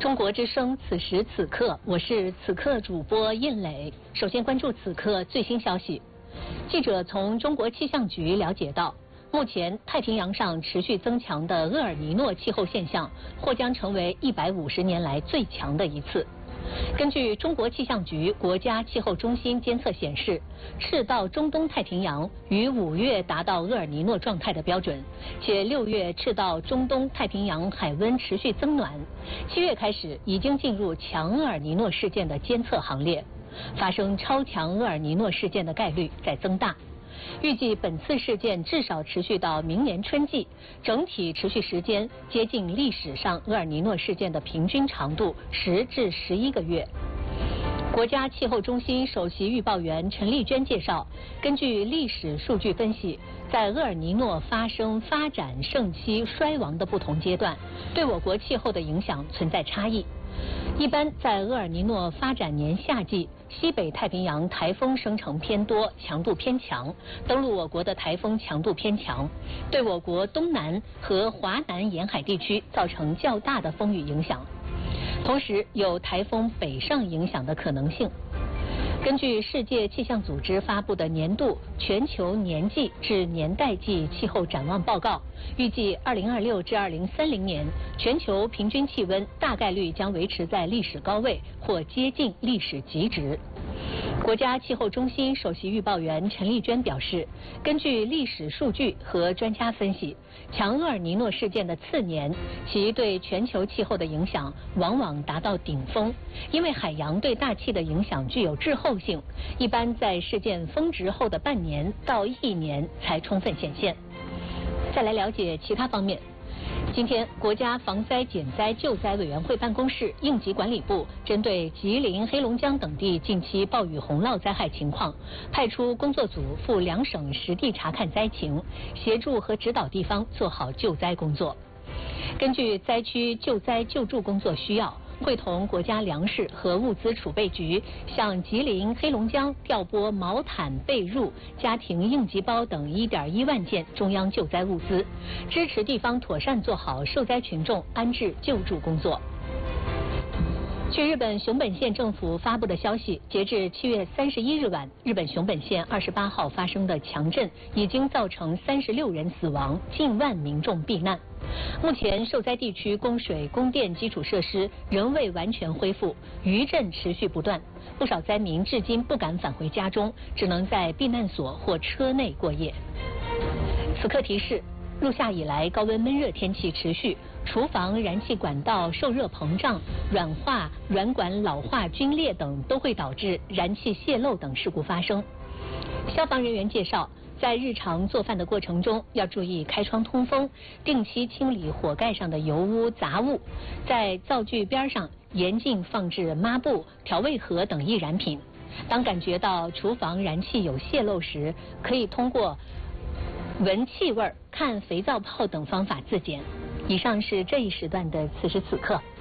中国之声，此时此刻，我是此刻主播印磊。首先关注此刻最新消息。记者从中国气象局了解到，目前太平洋上持续增强的厄尔尼诺气候现象，或将成为150年来最强的一次。根据中国气象局国家气候中心监测显示，赤道中东太平洋于5月达到厄尔尼诺状态的标准，且6月赤道中东太平洋海温持续增暖，7月开始已经进入强厄尔尼诺事件的监测行列，发生超强厄尔尼诺事件的概率在增大。预计本次事件至少持续到明年春季，整体持续时间接近历史上厄尔尼诺事件的平均长度10至11个月。国家气候中心首席预报员陈丽娟介绍，根据历史数据分析，在厄尔尼诺发生、发展、盛期、衰亡的不同阶段，对我国气候的影响存在差异。一般在厄尔尼诺发展年夏季，西北太平洋台风生成偏多，强度偏强，登陆我国的台风强度偏强，对我国东南和华南沿海地区造成较大的风雨影响，同时有台风北上影响的可能性。根据世界气象组织发布的年度全球年季至年代季气候展望报告，预计2026至2030年全球平均气温大概率将维持在历史高位或接近历史极值。国家气候中心首席预报员陈丽娟表示，根据历史数据和专家分析，强厄尔尼诺事件的次年，其对全球气候的影响往往达到顶峰，因为海洋对大气的影响具有滞后性，一般在事件峰值后的半年到1年才充分显现。再来了解其他方面。今天，国家防灾减灾救灾委员会办公室应急管理部针对吉林、黑龙江等地近期暴雨洪涝灾害情况，派出工作组赴2省实地查看灾情，协助和指导地方做好救灾工作。根据灾区救灾救助工作需要，会同国家粮食和物资储备局向吉林、黑龙江调拨毛毯、被褥、家庭应急包等1.1万件中央救灾物资，支持地方妥善做好受灾群众安置救助工作。据日本熊本县政府发布的消息，截至7月31日晚，日本熊本县28号发生的强震已经造成36人死亡，近万民众避难。目前受灾地区供水、供电基础设施仍未完全恢复，余震持续不断，不少灾民至今不敢返回家中，只能在避难所或车内过夜。此刻提示，入夏以来高温闷热天气持续，厨房燃气管道受热膨胀、软化、软管老化、皲裂等都会导致燃气泄漏等事故发生。消防人员介绍，在日常做饭的过程中，要注意开窗通风，定期清理火盖上的油污杂物，在灶具边上严禁放置抹布、调味盒等易燃品。当感觉到厨房燃气有泄漏时，可以通过闻气味、看肥皂泡等方法自检。以上是这一时段的此时此刻。